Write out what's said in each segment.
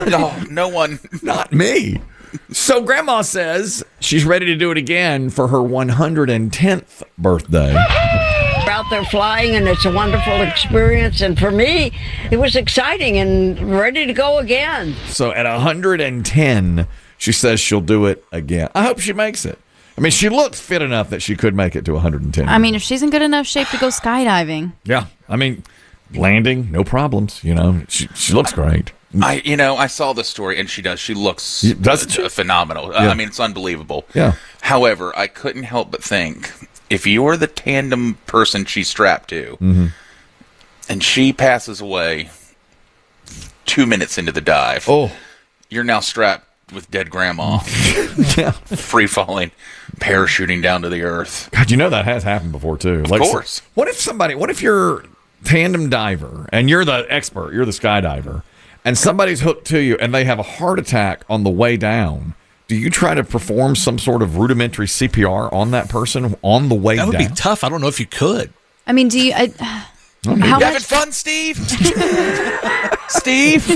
No, no one. Not me. So Grandma says she's ready to do it again for her 110th birthday. We're out there flying, and it's a wonderful experience. And for me, it was exciting and ready to go again. So at 110, she says she'll do it again. I hope she makes it. I mean, she looks fit enough that she could make it to 110. I mean, if she's in good enough shape to go skydiving. Yeah. I mean, landing, no problems. You know, she looks great. I saw the story, and she does. She looks phenomenal. Yeah. I mean, it's unbelievable. Yeah. However, I couldn't help but think, if you're the tandem person she's strapped to, and she passes away 2 minutes into the dive, you're now strapped with dead grandma, free falling, parachuting down to the earth. God, you know that has happened before too. Of course. So, what if you're tandem diver and you're the expert, you're the skydiver, and somebody's hooked to you and they have a heart attack on the way down? Do you try to perform some sort of rudimentary CPR on that person on the way down? That would be tough. I don't know if you could. I mean, do you? You having fun, Steve? Steve?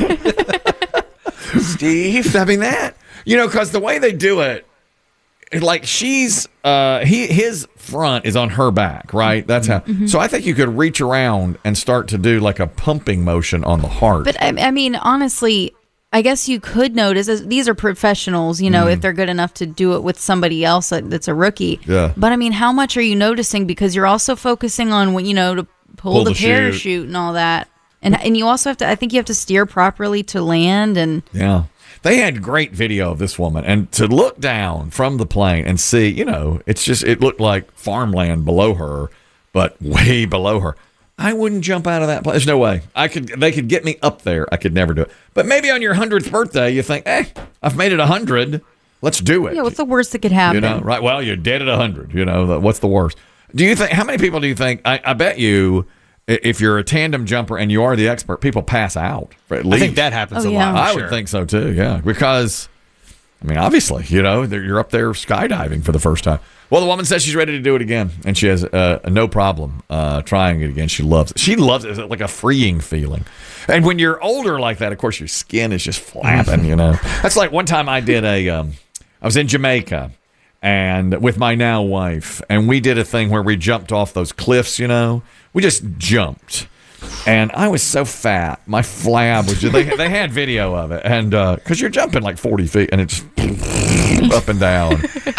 Steve? I mean, because the way they do it, like his front is on her back, right? That's how. So I think you could reach around and start to do like a pumping motion on the heart. But I mean, honestly, I guess you could notice, as these are professionals, if they're good enough to do it with somebody else that's a rookie. Yeah. But I mean, how much are you noticing? Because you're also focusing on when, to pull the parachute and all that. And you also have to, I think you have to steer properly to land. And yeah. They had great video of this woman, and to look down from the plane and see, it looked like farmland below her, but way below her. I wouldn't jump out of that plane. There's no way. They could get me up there. I could never do it. But maybe on your 100th birthday, you think, I've made it 100. Let's do it. Yeah, what's the worst that could happen? Right? Well, you're dead at 100. What's the worst? How many people do you think, I bet you, if you're a tandem jumper and you are the expert, people pass out. At least. I think that happens a lot. I would think so too, yeah. Because, I mean, obviously, you're up there skydiving for the first time. Well, the woman says she's ready to do it again, and she has no problem trying it again. She loves it. She loves it. It's like a freeing feeling. And when you're older like that, of course, your skin is just flapping, That's like one time I did I was in Jamaica and with my now wife, and we did a thing where we jumped off those cliffs, We just jumped. And I was so fat. My flab was just, they had video of it. And because you're jumping like 40 feet and it's up and down.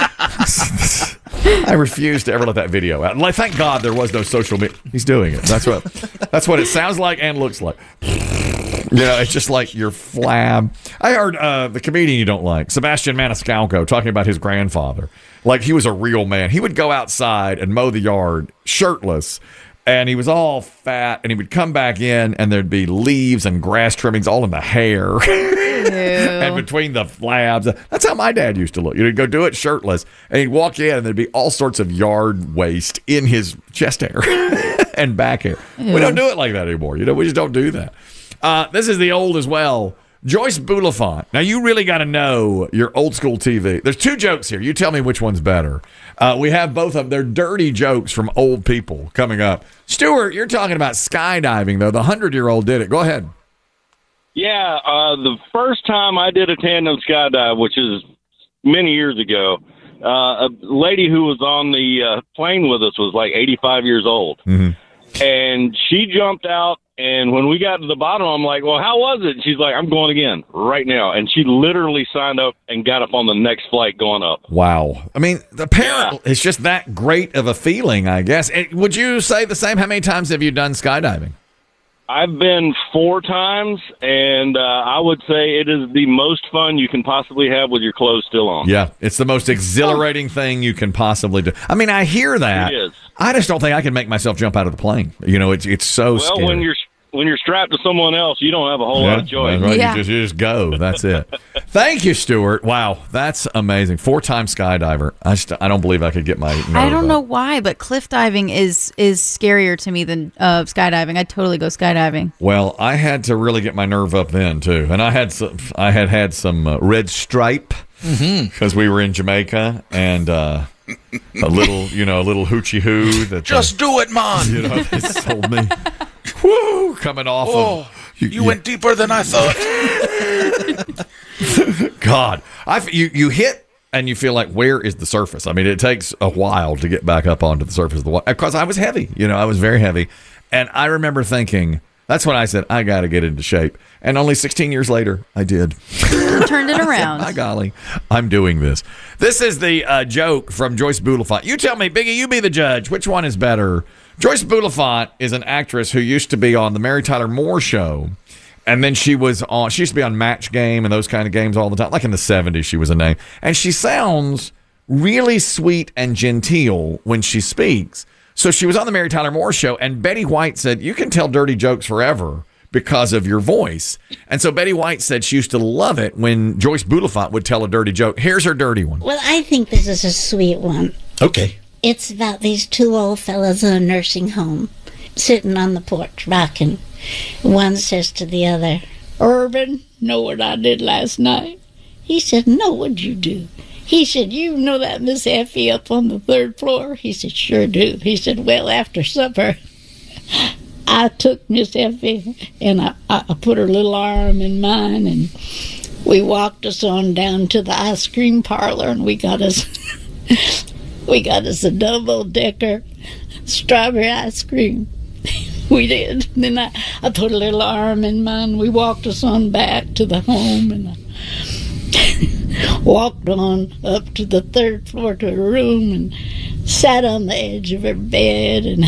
I refuse to ever let that video out. Like, thank God there was no social media. He's doing it. That's what it sounds like and looks like. It's just like your flab. I heard the comedian you don't like, Sebastian Maniscalco, talking about his grandfather. Like, he was a real man. He would go outside and mow the yard shirtless. And he was all fat, and he would come back in, and there'd be leaves and grass trimmings all in the hair and between the flabs. That's how my dad used to look. He'd go do it shirtless, and he'd walk in, and there'd be all sorts of yard waste in his chest hair and back hair. Ew. We don't do it like that anymore. We just don't do that. This is the old as well. Joyce Bulifant. Now, you really got to know your old school TV. There's two jokes here. You tell me which one's better. We have both of them. They're dirty jokes from old people coming up. Stuart, you're talking about skydiving, though. The 100-year-old did it. Go ahead. Yeah, the first time I did a tandem skydive, which is many years ago, a lady who was on the plane with us was like 85 years old. Mm-hmm. And she jumped out. And when we got to the bottom, I'm like, well, how was it? And she's like, I'm going again right now. And she literally signed up and got up on the next flight going up. Wow. I mean, apparently it's just that great of a feeling, I guess. Would you say the same? How many times have you done skydiving? I've been 4 times, and I would say it is the most fun you can possibly have with your clothes still on. Yeah, it's the most exhilarating thing you can possibly do. I mean, I hear that. It is. I just don't think I can make myself jump out of the plane. It's so scary. Well, when you're strapped to someone else, you don't have a whole lot of choice. Right. You just go. That's it. Thank you, Stuart. Wow, that's amazing. 4-time skydiver. I don't believe I could get my nerve I don't know up. why, but cliff diving is scarier to me than skydiving. I'd totally go skydiving. Well, I had to really get my nerve up then too, and I had some red stripe because we were in Jamaica and. A little hoochie hoo. Just do it, man. They sold me. Woo! Coming off You went deeper than I thought. God, you hit and you feel like, where is the surface? I mean, it takes a while to get back up onto the surface of the water because I was heavy. I was very heavy, and I remember thinking. That's when I said, I got to get into shape. And only 16 years later, I did. You turned it around. My golly, I'm doing this. This is the joke from Joyce Bulifant. You tell me, Biggie, you be the judge. Which one is better? Joyce Bulifant is an actress who used to be on the Mary Tyler Moore Show. And then she used to be on Match Game and those kind of games all the time. Like in the 70s, she was a name. And she sounds really sweet and genteel when she speaks. So she was on the Mary Tyler Moore Show, and Betty White said, you can tell dirty jokes forever because of your voice. And so Betty White said she used to love it when Joyce Bulifant would tell a dirty joke. Here's her dirty one. Well, I think this is a sweet one. Okay. It's about these two old fellas in a nursing home sitting on the porch rocking. One says to the other, Urban, know what I did last night? He said, no, what'd you do? He said, you know that Miss Effie up on the 3rd floor? He said, sure do. He said, well, after supper, I took Miss Effie and I put her little arm in mine, and we walked us on down to the ice cream parlor, and we got us a double-decker strawberry ice cream. We did. And then I put a little arm in mine. We walked us on back to the home, and I walked on up to the 3rd floor to her room and sat on the edge of her bed, and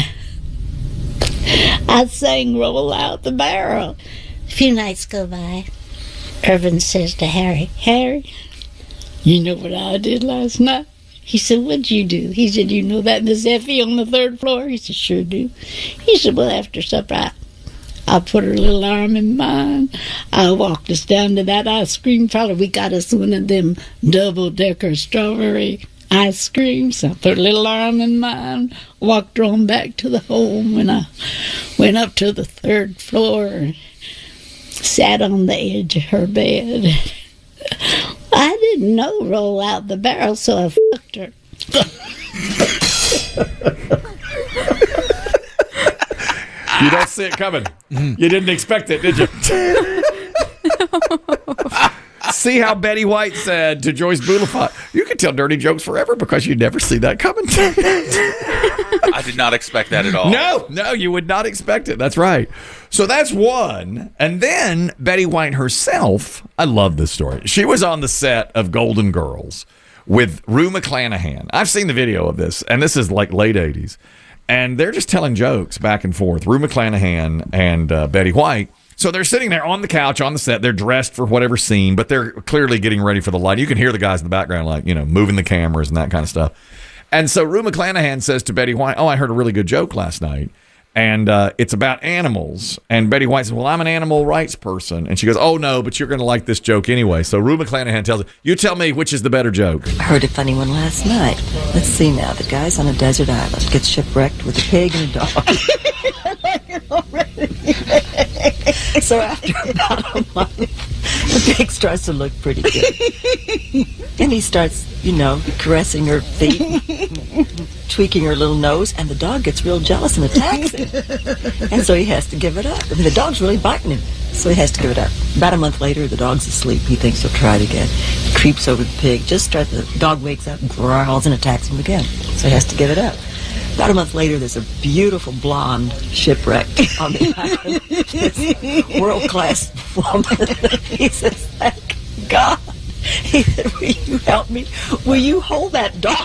I sang Roll Out the Barrel. A few nights go by. Irvin says to Harry, Harry, you know what I did last night? He said, what'd you do? He said, you know that Miss Effie on the 3rd floor? He said, sure do. He said, well, after supper, I put her little arm in mine. I walked us down to that ice cream parlor. We got us one of them double-decker strawberry ice creams. I put a little arm in mine, walked her on back to the home, and I went up to the 3rd floor and sat on the edge of her bed. I didn't know Roll Out the Barrel, so I fucked her. You don't see it coming. You didn't expect it, did you? See how Betty White said to Joyce Bulifant, you can tell dirty jokes forever because you never see that coming. I did not expect that at all. No, you would not expect it. That's right. So that's one. And then Betty White herself, I love this story. She was on the set of Golden Girls with Rue McClanahan. I've seen the video of this, and this is like late 80s. And they're just telling jokes back and forth, Rue McClanahan and Betty White. So they're sitting there on the couch on the set. They're dressed for whatever scene, but they're clearly getting ready for the light. You can hear the guys in the background, like, moving the cameras and that kind of stuff. And so Rue McClanahan says to Betty White, I heard a really good joke last night. And it's about animals. And Betty White says, well, I'm an animal rights person. And she goes, oh, no, but you're going to like this joke anyway. So Rue McClanahan tells her, you tell me which is the better joke. I heard a funny one last night. Let's see now. The guy's on a desert island, gets shipwrecked with a pig and a dog. So after about a month, the pig starts to look pretty good. And he starts, caressing her feet, tweaking her little nose, and the dog gets real jealous and attacks him. And so he has to give it up. I mean, the dog's really biting him, so he has to give it up. About a month later, the dog's asleep. He thinks he'll try it again. He creeps over the pig. The dog wakes up, growls, and attacks him again. So he has to give it up. About a month later, there's a beautiful blonde shipwreck on the island. This world-class woman. He says, thank God. He said, will you help me? Will you hold that dog?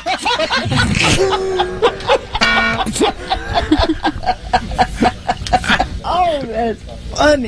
Oh, that's funny.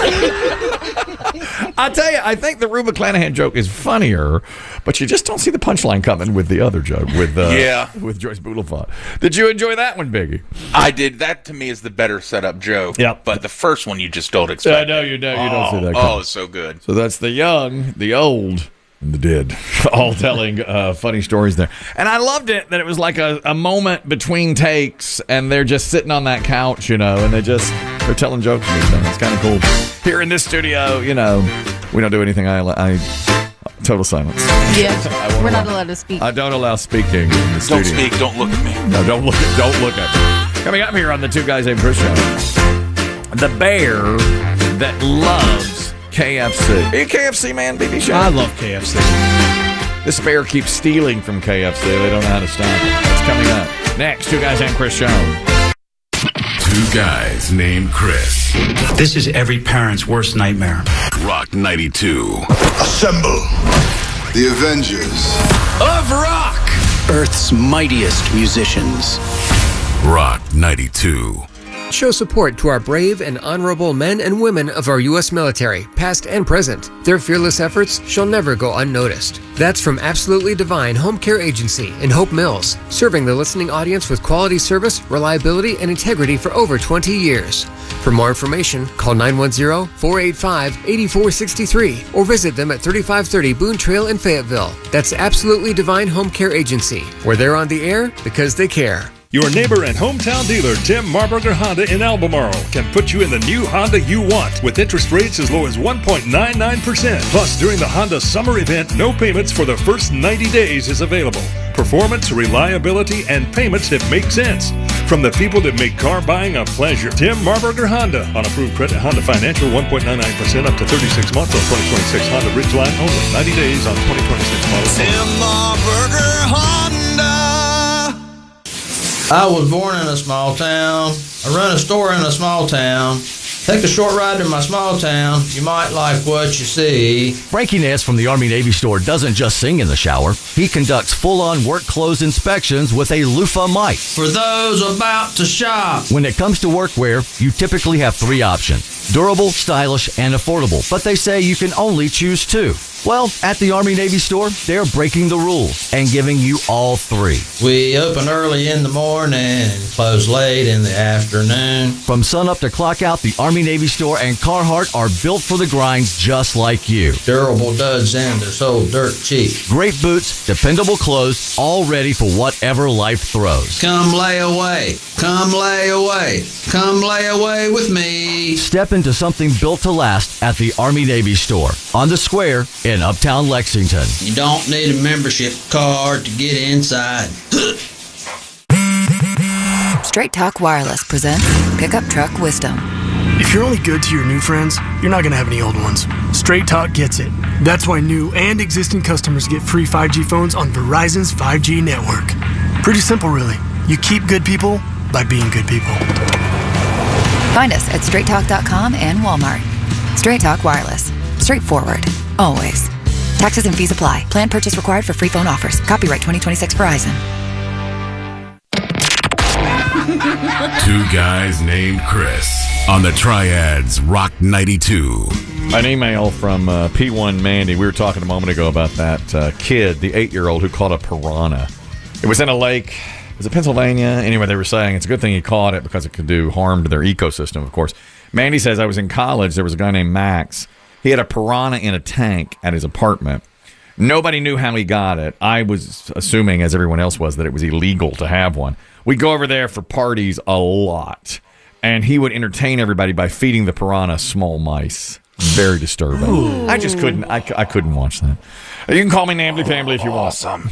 I tell you, I think the Rue McClanahan joke is funnier, but you just don't see the punchline coming with the other joke with Joyce Bulifant. Did you enjoy that one, Biggie? I did. That to me is the better setup joke. Yep. But the first one you just don't expect. I know you don't see that coming. Oh, it's so good. So that's the young, the old, and the dead, all telling funny stories there. And I loved it that it was like a moment between takes, and they're just sitting on that couch, and they're telling jokes and everything. It's kind of cool. Here in this studio, we don't do anything. I total silence. Yeah, we're not allowed to speak. I don't allow speaking in the studio. Don't speak. Don't look at me. No, don't look at me. Coming up here on the Two Guys Named Chris show, the bear that loves KFC. Are you a KFC man, BB Show? I love KFC. This bear keeps stealing from KFC. They don't know how to stop it. That's coming up. Next, Two Guys and Chris Show. Two Guys Named Chris. This is every parent's worst nightmare. Rock 92. Assemble the Avengers Of rock! Earth's mightiest musicians. Rock 92. Show support to our brave and honorable men and women of our U.S. military, past and present. Their fearless efforts shall never go unnoticed. That's from Absolutely Divine Home Care Agency in Hope Mills, serving the listening audience with quality service, reliability, and integrity for over 20 years. For more information, call 910-485-8463 or visit them at 3530 Boone Trail in Fayetteville. That's Absolutely Divine Home Care Agency, where they're on the air because they care. Your neighbor and hometown dealer, Tim Marburger Honda in Albemarle, can put you in the new Honda you want with interest rates as low as 1.99%. Plus, during the Honda summer event, no payments for the first 90 days is available. Performance, reliability, and payments that make sense. From the people that make car buying a pleasure. Tim Marburger Honda. On approved credit, Honda Financial, 1.99% up to 36 months on 2026 Honda Ridgeline only. 90 days on 2026 model. Tim Marburger Honda. I was born in a small town. I run a store in a small town. Take a short ride to my small town. You might like what you see. Frankie Ness from the Army-Navy store doesn't just sing in the shower. He conducts full-on work clothes inspections with a loofah mic. For those about to shop. When it comes to workwear, you typically have three options. Durable, stylish, and affordable. But they say you can only choose two. Well, at the Army-Navy store, they're breaking the rules and giving you all three. We open early in the morning and close late in the afternoon. From sunup to clock out, the Army-Navy store and Carhartt are built for the grind just like you. Durable duds and they're sold dirt cheap. Great boots, dependable clothes, all ready for whatever life throws. Come lay away. Come lay away. Come lay away with me. Step into something built to last at the Army-Navy store on the square in Uptown Lexington. You don't need a membership card to get inside. Straight Talk Wireless presents Pickup Truck Wisdom. If you're only good to your new friends, you're not going to have any old ones. Straight Talk gets it. That's why new and existing customers get free 5G phones on Verizon's 5G network. Pretty simple, really. You keep good people by being good people. Find us at straighttalk.com and Walmart. Straight Talk Wireless. Straightforward. Always. Taxes and fees apply. Plan purchase required for free phone offers. Copyright 2026 Verizon. Two Guys Named Chris on the Triads Rock 92. An email from P1 Mandy. We were talking a moment ago about that kid, the 8-year-old who caught a piranha. It was in a lake. Was it Pennsylvania? Anyway, they were saying it's a good thing he caught it because it could do harm to their ecosystem, of course. Mandy says, I was in college. There was a guy named Max. He had a piranha in a tank at his apartment. Nobody knew how he got it. I was assuming, as everyone else was, that it was illegal to have one. We'd go over there for parties a lot, and he would entertain everybody by feeding the piranha small mice. Very disturbing. Ooh. I just couldn't. I couldn't watch that. You can call me Nambly Pambly if you want. Awesome.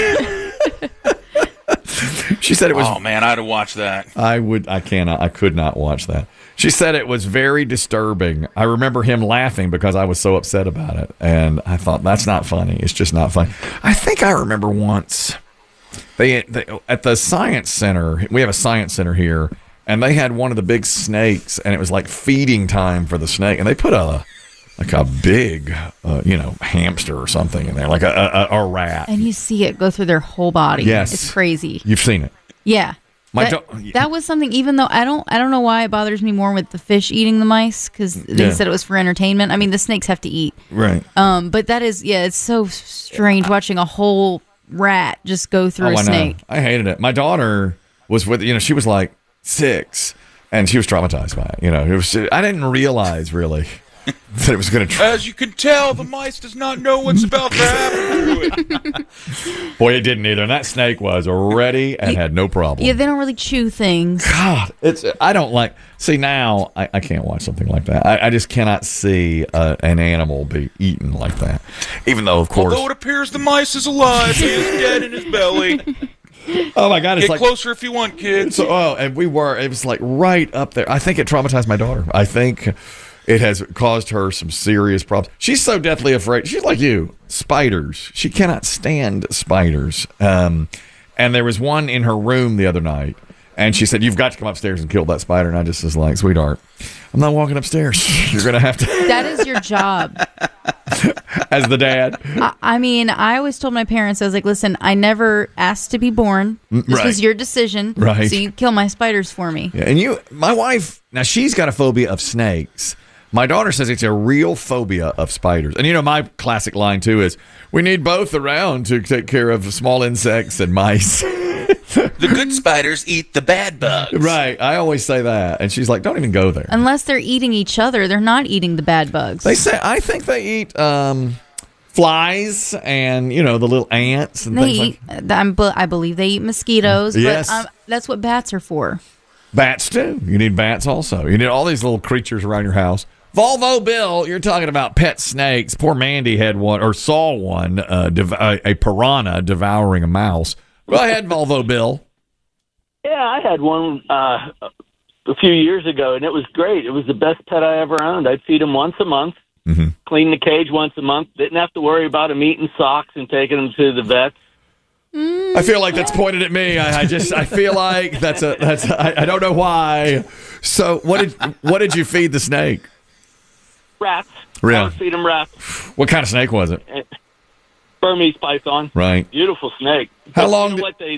She said it was. Oh man, I'd have watched that. I could not watch that. She said it was very disturbing. I remember him laughing because I was so upset about it, and I thought that's not funny. It's just not funny. I think I remember once they at the science center. We have a science center here, and they had one of the big snakes, and it was like feeding time for the snake, and they put a big hamster or something in there, like a rat, and you see it go through their whole body. Yes, it's crazy. You've seen it. Yeah. That was something, even though I don't know why it bothers me more with the fish eating the mice, because they said it was for entertainment. I mean, the snakes have to eat. Right. But that is, it's so strange watching a whole rat just go through a snake. I hated it. My daughter was with, she was like 6, and she was traumatized by it. It was, I didn't realize really that it was going to As you can tell, the mice does not know what's about to happen to it. Boy, it didn't either. And that snake was ready and had no problem. Yeah, they don't really chew things. God, I don't like. See, now I can't watch something like that. I just cannot see an animal be eaten like that. Even though, of course, although it appears the mice is alive, he is dead in his belly. Oh my God! It's Get closer if you want, kids. And it was like right up there. I think it traumatized my daughter. I think It has caused her some serious problems. She's so deathly afraid. She's like you, spiders. She cannot stand spiders. And there was one in her room the other night, and she said, "You've got to come upstairs and kill that spider." And I just was like, "Sweetheart, I'm not walking upstairs. You're going to have to." That is your job. As the dad. I mean, I always told my parents, I was like, listen, I never asked to be born. This was your decision. Right. So you kill my spiders for me. Yeah, and my wife, now she's got a phobia of snakes. My daughter says it's a real phobia of spiders. And my classic line too is, we need both around to take care of small insects and mice. The good spiders eat the bad bugs. Right. I always say that. And she's like, don't even go there. Unless they're eating each other, they're not eating the bad bugs. I think they eat flies and, the little ants and things I believe they eat mosquitoes. Yes. But that's what bats are for. Bats too. You need bats also. You need all these little creatures around your house. Volvo Bill, you're talking about pet snakes. Poor Mandy had one, or saw one, a piranha devouring a mouse. Go ahead, Volvo Bill. Yeah, I had one a few years ago, and it was great. It was the best pet I ever owned. I'd feed him once a month, clean the cage once a month. Didn't have to worry about him eating socks and taking him to the vet. I feel like that's pointed at me. I feel like I don't know why. So what did you feed the snake? Rats. Really? I would feed him rats. What kind of snake was it? Burmese python. Right. Beautiful snake. How long? What they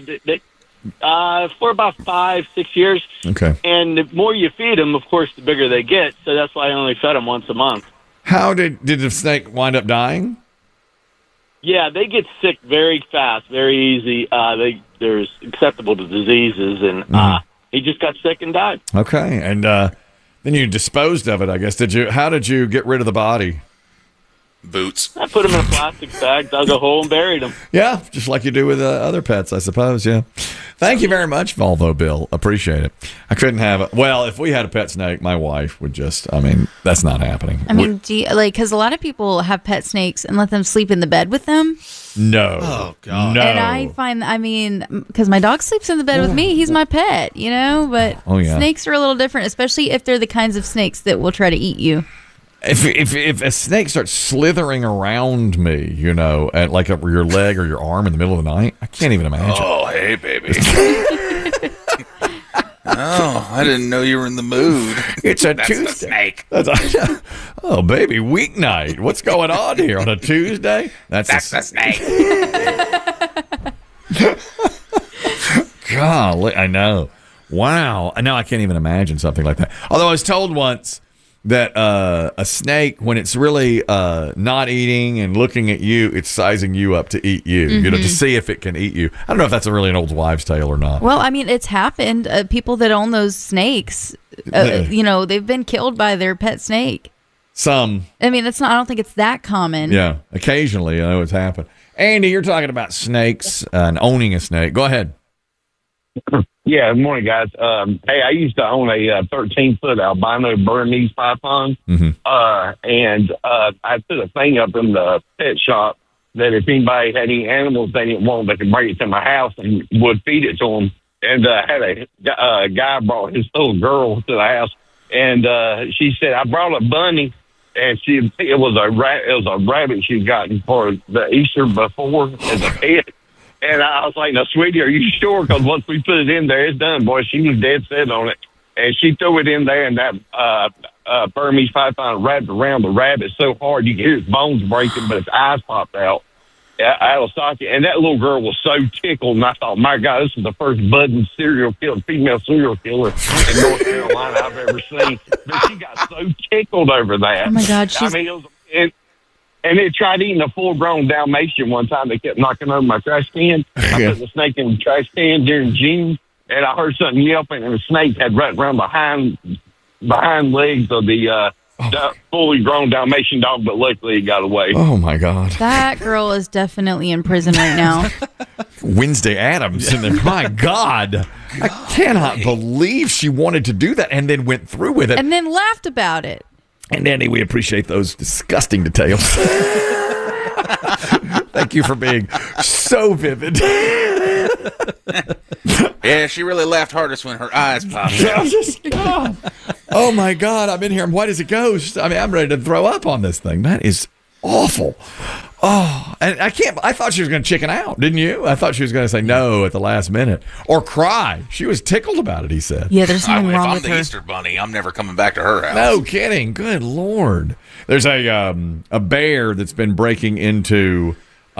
for about 5-6 years. Okay. And the more you feed them, of course, the bigger they get. So that's why I only fed them once a month. How did the snake wind up dying? Yeah, they get sick very fast, very easy. They're susceptible to diseases, and he just got sick and died. Okay, and then you disposed of it, I guess. How did you get rid of the body? Boots. I put him in a plastic bag, dug a hole, and buried him. Yeah, just like you do with other pets, I suppose. Yeah. Thank you very much, Volvo Bill. Appreciate it. I couldn't have it. Well, if we had a pet snake, my wife would that's not happening. I mean, because a lot of people have pet snakes and let them sleep in the bed with them. No. Oh, God. No. And I find, because my dog sleeps in the bed with me. He's my pet, but snakes are a little different, especially if they're the kinds of snakes that will try to eat you. If a snake starts slithering around me, at like your leg or your arm in the middle of the night, I can't even imagine. Oh, hey, baby. Oh, I didn't know you were in the mood. It's a That's Tuesday. The snake. Oh, baby, weeknight. What's going on here on a Tuesday? That's the snake. Golly, I know. Wow. Now I can't even imagine something like that. Although I was told once that a snake, when it's really not eating and looking at you, it's sizing you up to eat you, to see if it can eat you. I don't know if that's really an old wives' tale or not. Well, it's happened. People that own those snakes, they've been killed by their pet snake. Some. I don't think it's that common. Yeah, occasionally I know it's happened. Andy, you're talking about snakes and owning a snake. Go ahead. Yeah, good morning, guys. Hey, I used to own a 13-foot albino Burmese python, and I put a thing up in the pet shop that if anybody had any animals they didn't want, they could bring it to my house and would feed it to them. And had a guy brought his little girl to the house, and she said, "I brought a bunny." And it was a rabbit she'd gotten for the Easter before as a pet. And I was like, "No, sweetie, are you sure? Because once we put it in there, it's done, boy." She was dead set on it. And she threw it in there, and that Burmese python wrapped around the rabbit so hard you could hear his bones breaking, but its eyes popped out of socket. And that little girl was so tickled, and I thought, my God, this is the first budding female serial killer in North Carolina I've ever seen. But she got so tickled over that. Oh, my God. And it tried eating a full-grown Dalmatian one time. They kept knocking over my trash can. I put the snake in the trash can during June, and I heard something yelping, and the snake had run around behind legs of the fully grown Dalmatian dog, but luckily it got away. Oh, my God. That girl is definitely in prison right now. Wednesday Addams in there. My God. I cannot believe she wanted to do that and then went through with it. And then laughed about it. And Andy, we appreciate those disgusting details. Thank you for being so vivid. Yeah, she really laughed hardest when her eyes popped out. God. Oh my God, I'm in here. I'm white as a ghost. I mean, I'm ready to throw up on this thing. That is awful. Oh, and I thought she was going to chicken out, didn't you? I thought she was going to say no at the last minute or cry. She was tickled about it, he said. Yeah, there's something wrong with her. If I'm the Easter Bunny, I'm never coming back to her house. No kidding. Good Lord. There's a bear that's been breaking into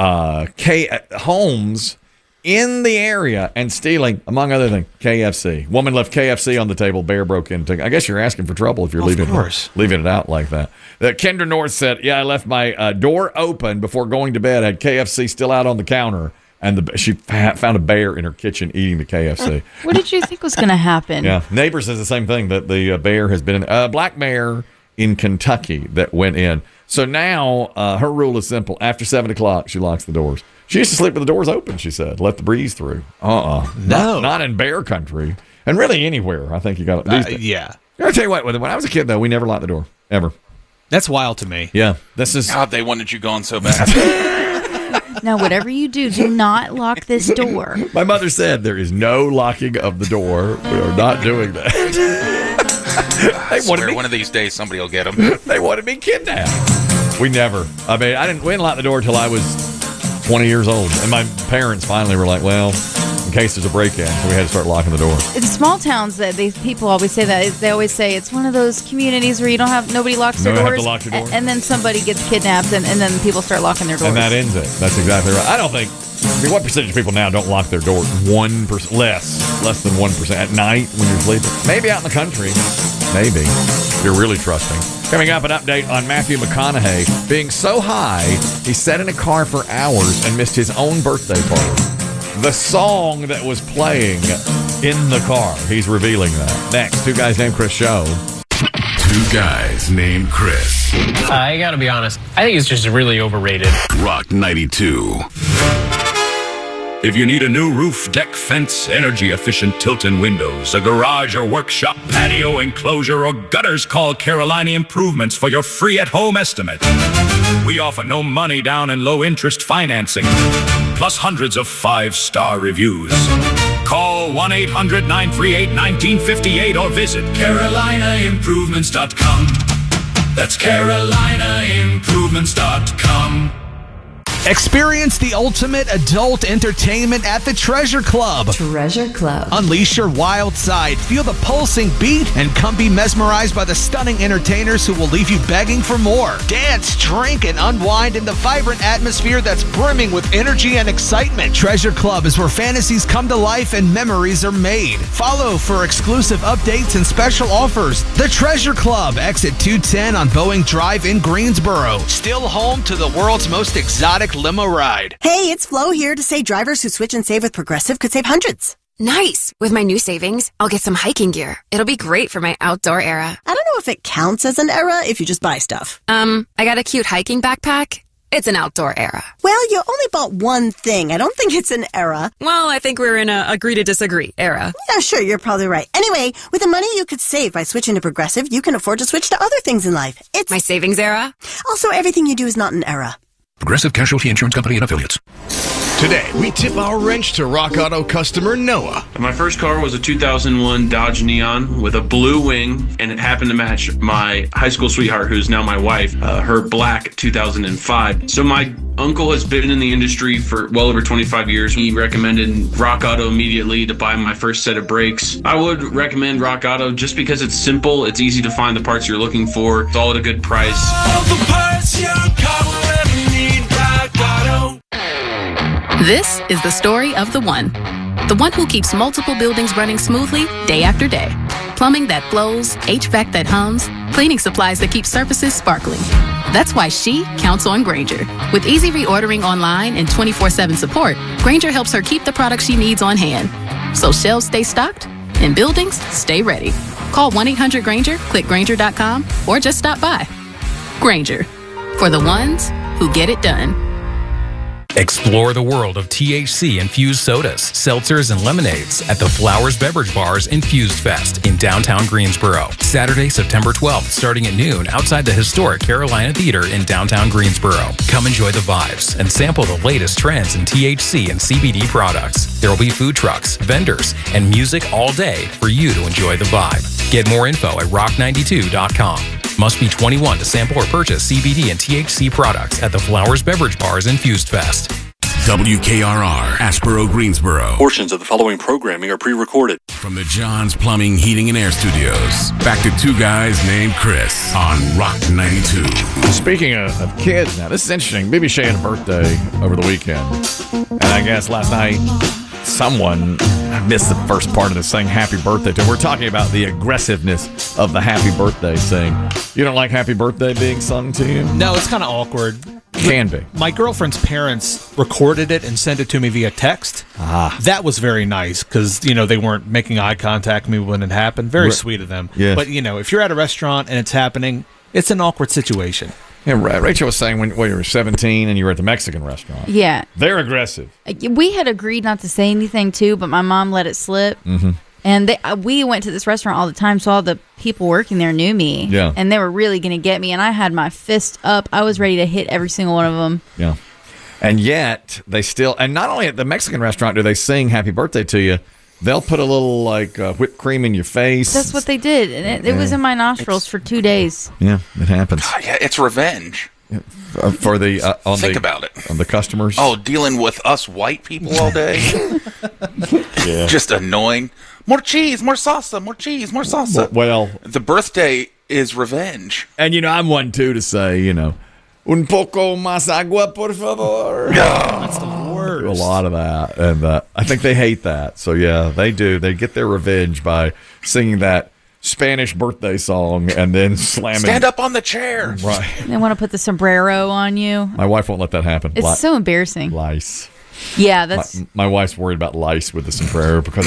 homes in the area and stealing, among other things, KFC. Woman left KFC on the table. Bear broke into. I guess you're asking for trouble if you're leaving it out like that. Kendra North said, "Yeah, I left my door open before going to bed. Had KFC still out on the counter, and she found a bear in her kitchen eating the KFC." What did you think was going to happen? Yeah, neighbor says the same thing. That the bear has been a black bear in Kentucky that went in. So now her rule is simple: after 7 o'clock, she locks the doors. She used to sleep with the doors open, she said. Let the breeze through. No. Not in bear country. And really anywhere. I think you got it. Yeah. I tell you what, when I was a kid, though, we never locked the door. Ever. That's wild to me. Yeah. This is. God, they wanted you gone so bad. Now, whatever you do not lock this door. My mother said there is no locking of the door. We are not doing that. I swear, one of these days somebody will get them. They wanted me kidnapped. We never. I mean, we didn't lock the door until I was 20 years old. And my parents finally were like, well, in case there's a break-in, so we had to start locking the door. In small towns, people always say that. They always say it's one of those communities where nobody locks their doors. Have to lock your door. And then somebody gets kidnapped, and then people start locking their doors. And that ends it. That's exactly right. I don't think. I mean, what percentage of people now don't lock their door? 1%, less than 1% at night when you're sleeping. Maybe out in the country. Maybe. You're really trusting. Coming up, an update on Matthew McConaughey being so high, he sat in a car for hours and missed his own birthday party. The song that was playing in the car. He's revealing that. Next, Two Guys Named Chris show. Two Guys Named Chris. I gotta be honest. I think it's just really overrated. Rock 92. If you need a new roof, deck, fence, energy-efficient tilt-in windows, a garage or workshop, patio, enclosure, or gutters, call Carolina Improvements for your free at-home estimate. We offer no money down and low-interest financing, plus hundreds of 5-star reviews. Call 1-800-938-1958 or visit CarolinaImprovements.com. That's CarolinaImprovements.com. Experience the ultimate adult entertainment at the Treasure Club. Treasure Club. Unleash your wild side, feel the pulsing beat, and come be mesmerized by the stunning entertainers who will leave you begging for more. Dance, drink, and unwind in the vibrant atmosphere that's brimming with energy and excitement. Treasure Club is where fantasies come to life and memories are made. Follow for exclusive updates and special offers. The Treasure Club, exit 210 on Boeing Drive in Greensboro. Still home to the world's most exotic limo ride. Hey, it's Flo here to say drivers who switch and save with Progressive could save hundreds. Nice! With my new savings, I'll get some hiking gear. It'll be great for my outdoor era. I don't know if it counts as an era if you just buy stuff. I got a cute hiking backpack. It's an outdoor era. Well, you only bought one thing. I don't think it's an era. Well, I think we're in a agree to disagree era. Yeah, sure, you're probably right. Anyway, with the money you could save by switching to Progressive, you can afford to switch to other things in life. It's my savings era. Also, everything you do is not an era. Progressive Casualty Insurance Company and Affiliates. Today, we tip our wrench to Rock Auto customer Noah. My first car was a 2001 Dodge Neon with a blue wing, and it happened to match my high school sweetheart, who's now my wife, her black 2005. So my uncle has been in the industry for well over 25 years. He recommended Rock Auto immediately to buy my first set of brakes. I would recommend Rock Auto just because it's simple, it's easy to find the parts you're looking for, it's all at a good price. All the parts your car will ever need, Rock Auto. This is the story of the one who keeps multiple buildings running smoothly day after day. Plumbing that flows, HVAC that hums, cleaning supplies that keep surfaces sparkling. That's why she counts on Grainger. With easy reordering online and 24/7 support, Grainger helps her keep the products she needs on hand. So shelves stay stocked and buildings stay ready. Call 1-800-GRAINGER, click Grainger.com, or just stop by. Grainger, for the ones who get it done. Explore the world of THC-infused sodas, seltzers, and lemonades at the Flowers Beverage Bar's Infused Fest in downtown Greensboro. Saturday, September 12th, starting at noon outside the historic Carolina Theater in downtown Greensboro. Come enjoy the vibes and sample the latest trends in THC and CBD products. There will be food trucks, vendors, and music all day for you to enjoy the vibe. Get more info at rock92.com. Must be 21 to sample or purchase CBD and THC products at the Flowers Beverage Bar's Infused Fest. WKRR, Asheboro, Greensboro. Portions of the following programming are pre-recorded. From the John's Plumbing, Heating, and Air Studios, back to two guys named Chris on Rock 92. Speaking of kids now, this is interesting. Bibi Shea had a birthday over the weekend. And I guess last night, someone missed the first part of this saying happy birthday to him. We're talking about the aggressiveness of the happy birthday sing. You don't like happy birthday being sung to you? No, it's kind of awkward. Can be. My girlfriend's parents recorded it and sent it to me via text. That was very nice because, they weren't making eye contact with me when it happened. Very sweet of them. Yes. But, if you're at a restaurant and it's happening, it's an awkward situation. Yeah, Rachel was saying when you were 17 and you were at the Mexican restaurant. Yeah. They're aggressive. We had agreed not to say anything, too, but my mom let it slip. Mm-hmm. And we went to this restaurant all the time, so all the people working there knew me. Yeah. And they were really going to get me, and I had my fist up. I was ready to hit every single one of them. Yeah. And yet, they still, and not only at the Mexican restaurant do they sing happy birthday to you, they'll put a little, whipped cream in your face. That's what they did, and it was in my nostrils for 2 days. Yeah, it happens. Yeah, it's revenge. For the think about it on the customers. Oh, dealing with us white people all day. Yeah. Just annoying. More cheese, more salsa, more cheese, more salsa. Well, the birthday is revenge. And I'm one too to say, un poco más agua, por favor. That's the worst. A lot of that, and I think they hate that. So yeah, they do. They get their revenge by singing that Spanish birthday song and then slamming. Stand up on the chair. Right. They want to put the sombrero on you. My wife won't let that happen. It's so embarrassing. Lice. Yeah, that's. My wife's worried about lice with the sombrero because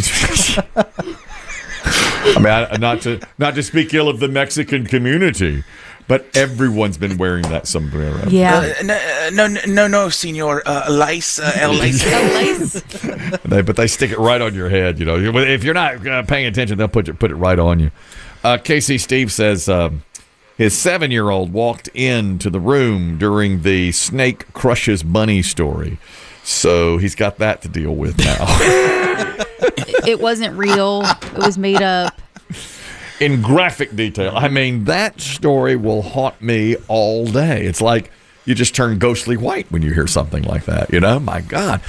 I mean, not to speak ill of the Mexican community, but everyone's been wearing that sombrero. Yeah. No, senor. Lice. El lice. But they stick it right on your head. If you're not paying attention, they'll put it right on you. KC Steve says his 7-year-old walked into the room during the snake crushes bunny story. So he's got that to deal with now. It wasn't real. It was made up. In graphic detail. I mean, that story will haunt me all day. It's like you just turn ghostly white when you hear something like that. My God.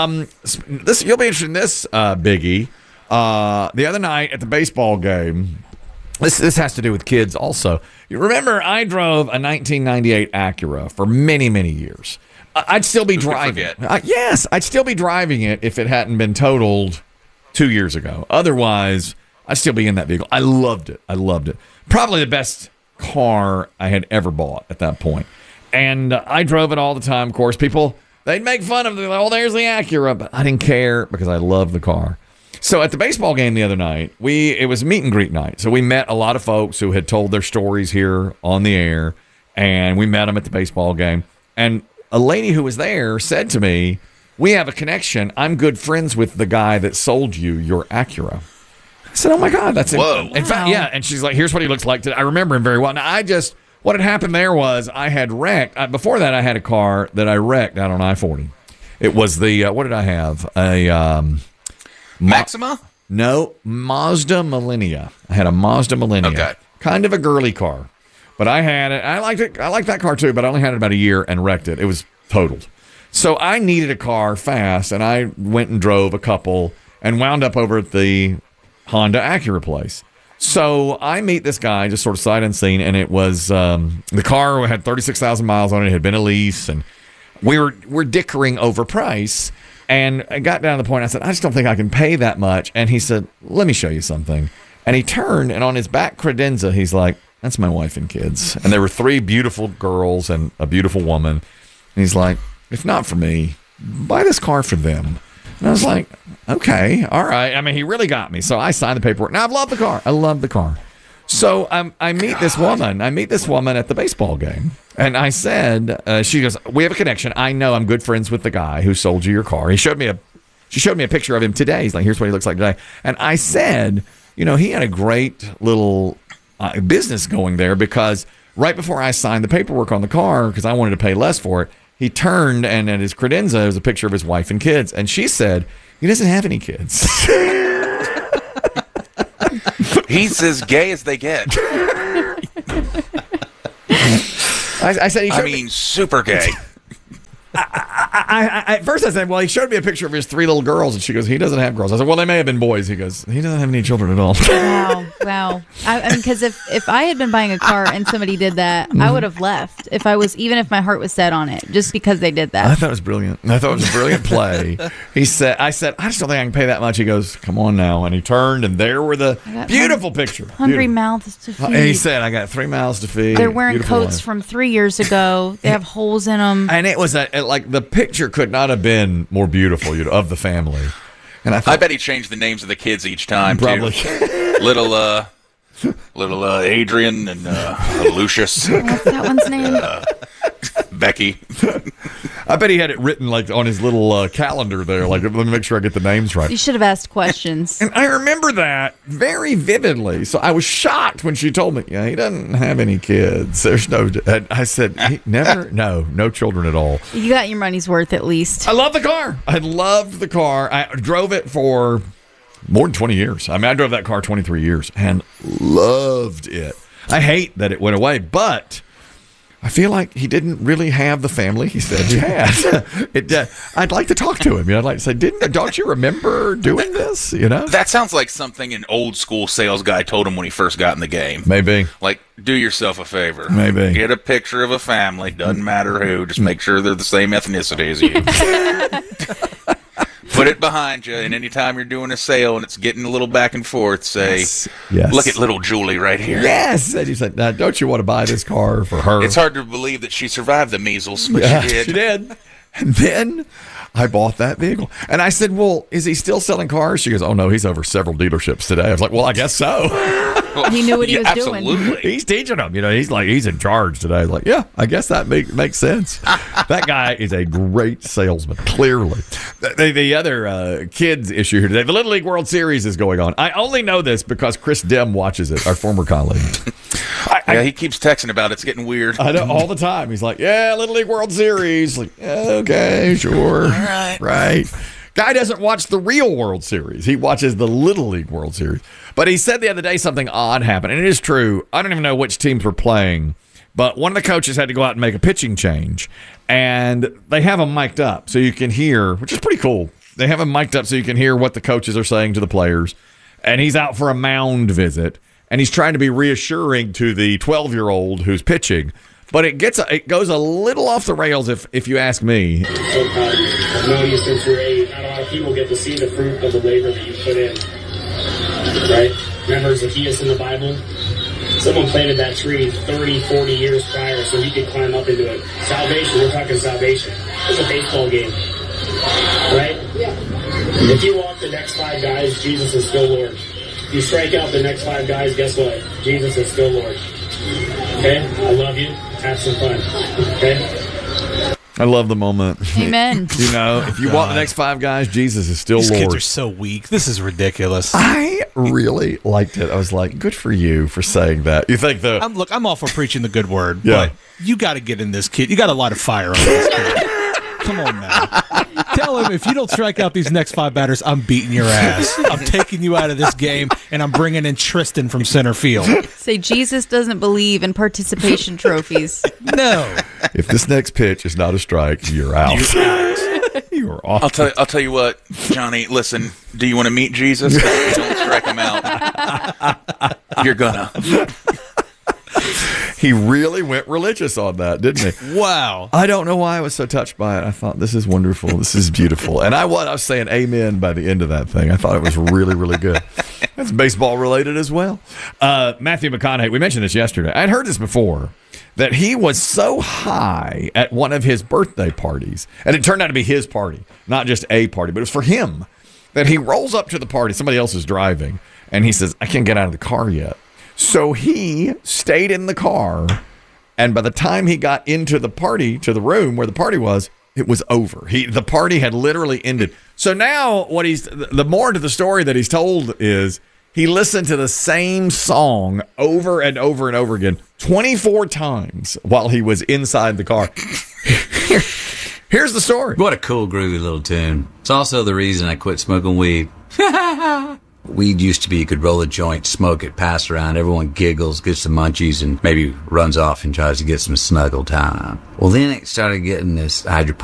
You'll be interested in this, Biggie. The other night at the baseball game, this has to do with kids also. You remember I drove a 1998 Acura for many, many years. I'd still be driving it. Yes, I'd still be driving it if it hadn't been totaled 2 years ago. Otherwise, I'd still be in that vehicle. I loved it. Probably the best car I had ever bought at that point. And I drove it all the time, of course. People, they'd make fun of it. Oh, there's the Acura. But I didn't care because I loved the car. So at the baseball game the other night, it was meet and greet night. So we met a lot of folks who had told their stories here on the air. And we met them at the baseball game. And a lady who was there said to me, we have a connection. I'm good friends with the guy that sold you your Acura. I said, oh, my God. That's Whoa. In fact, yeah. And she's like, here's what he looks like today. I remember him very well. Now, what had happened there was I had wrecked. Before that, I had a car that I wrecked out on I-40. It was the, what did I have? A Maxima? No, Mazda Millennia. I had a Mazda Millennia. Okay. Kind of a girly car. But I had it. I liked it. I liked that car too, but I only had it about a year and wrecked it. It was totaled. So I needed a car fast, and I went and drove a couple and wound up over at the Honda Acura place. So I meet this guy just sort of sight unseen, and it was the car had 36,000 miles on it. It had been a lease, and we're dickering over price. And I got down to the point, I said, I just don't think I can pay that much. And he said, let me show you something. And he turned, and on his back credenza, he's like, that's my wife and kids. And there were 3 beautiful girls and a beautiful woman. And he's like, if not for me, buy this car for them. And I was like, okay, all right. I mean, he really got me. So I signed the paperwork. Now, I've loved the car. I love the car. So I meet this woman. I meet this woman at the baseball game. And I said, she goes, we have a connection. I know I'm good friends with the guy who sold you your car. She showed me a picture of him today. He's like, here's what he looks like today. And I said, he had a great little business going there because right before I signed the paperwork on the car, because I wanted to pay less for it, he turned and at his credenza was a picture of his wife and kids. And she said, he doesn't have any kids. He's as gay as they get. I said, super gay. At first I said, well, he showed me a picture of his 3 little girls, and she goes, he doesn't have girls. I said, well, they may have been boys. He goes, he doesn't have any children at all. Wow. I mean, because if I had been buying a car and somebody did that, I would have left. Even if my heart was set on it, just because they did that. I thought it was brilliant. I thought it was a brilliant play. I said, I just don't think I can pay that much. He goes, come on now. And he turned, and there were the beautiful picture. Hungry mouths to feed. And he said, I got 3 mouths to feed. They're wearing coats from 3 years ago. They have holes in them. And it was like the picture could not have been more beautiful of the family. And I bet he changed the names of the kids each time. Probably. Too. Little Adrian and Lucius. What's that one's name? Becky. I bet he had it written like on his little calendar there. Like, let me make sure I get the names right. You should have asked questions. And I remember that very vividly. So I was shocked when she told me, yeah, he doesn't have any kids. There's no. I said, no children at all. You got your money's worth at least. I love the car. I loved the car. I drove it for more than 20 years. I mean, I drove that car 23 years and loved it. I hate that it went away, but I feel like he didn't really have the family he said he had. I'd like to talk to him. I'd like to say, don't you remember doing this? That sounds like something an old school sales guy told him when he first got in the game. Maybe. Like, do yourself a favor. Maybe. Get a picture of a family. Doesn't matter who. Just make sure they're the same ethnicity as you. Put it behind you, and anytime you're doing a sale and it's getting a little back and forth, say, yes. Look at little Julie right here. Yes. And he said, now, don't you want to buy this car for her? It's hard to believe that she survived the measles, but she did. She did. And then I bought that vehicle. And I said, well, is he still selling cars? She goes, oh, no, he's over several dealerships today. I was like, well, I guess so. He knew what he was doing. He's teaching them. He's in charge today. I was like, yeah, I guess that makes sense. That guy is a great salesman, clearly. The other kids issue here today, the Little League World Series is going on. I only know this because Chris Dem watches it, our former colleague. He keeps texting about it. It's getting weird. I know, all the time. He's like, yeah, Little League World Series. Like, okay, sure. All right. Right. Guy doesn't watch the real World Series. He watches the Little League World Series. But he said the other day something odd happened, and it is true. I don't even know which teams were playing, but one of the coaches had to go out and make a pitching change, and they have them mic'd up so you can hear, which is pretty cool. They have them mic'd up so you can hear what the coaches are saying to the players, and he's out for a mound visit, and he's trying to be reassuring to the 12-year-old who's pitching, but it goes a little off the rails if you ask me. I've known you since you're 8. Not a lot of people get to see the fruit of the labor that you put in. Right? Remember Zacchaeus in the Bible? Someone planted that tree 30, 40 years prior so he could climb up into it. Salvation, we're talking salvation. It's a baseball game. Right? Yeah. If you walk the next 5 guys, Jesus is still Lord. If you strike out the next 5 guys, guess what? Jesus is still Lord. Okay? I love you. Have some fun. Okay? I love the moment. Amen. If you walk the next 5 guys, Jesus is still These Lord. These kids are so weak. This is ridiculous. I really liked it. I was like, good for you for saying that. You think I'm all for preaching the good word, yeah. But you got to get in this kid. You got a lot of fire on this kid. Come on now. Tell him if you don't strike out these next 5 batters, I'm beating your ass. I'm taking you out of this game, and I'm bringing in Tristan from center field. Say Jesus doesn't believe in participation trophies. No. If this next pitch is not a strike, you're out. You're off. I'll tell you what, Johnny. Listen, do you want to meet Jesus? 'Cause if you don't strike him out, you're gonna. He really went religious on that, didn't he? Wow. I don't know why I was so touched by it. I thought, this is wonderful. This is beautiful. And I was saying amen by the end of that thing. I thought it was really, really good. That's baseball related as well. Matthew McConaughey, we mentioned this yesterday. I'd heard this before, that he was so high at one of his birthday parties, and it turned out to be his party, not just a party, but it was for him, that he rolls up to the party. Somebody else is driving, and he says, I can't get out of the car yet. So he stayed in the car, and by the time he got into the party, to the room where the party was, it was over. The party had literally ended. So now the more to the story that he's told is he listened to the same song over and over and over again 24 times while he was inside the car. Here's the story. What a cool, groovy little tune. It's also the reason I quit smoking weed. Weed used to be you could roll a joint, smoke it, pass around, everyone giggles, gets the munchies, and maybe runs off and tries to get some snuggle time. Well, then it started getting this hydroponic